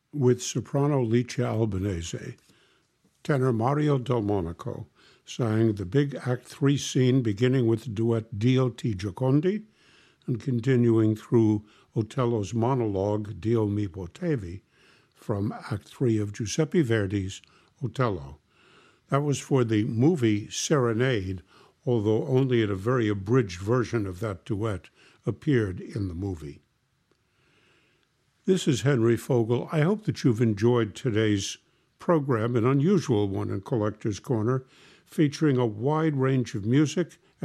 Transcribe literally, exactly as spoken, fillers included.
with soprano Licia Albanese. Tenor Mario Del Monaco sang the big Act Three scene, beginning with the duet Dio ti Giocondi and continuing through Otello's monologue Dio mi potevi from Act Three of Giuseppe Verdi's Otello. That was for the movie Serenade, although only a very abridged version of that duet appeared in the movie. This is Henry Fogel. I hope that you've enjoyed today's program, an unusual one in Collector's Corner, featuring a wide range of music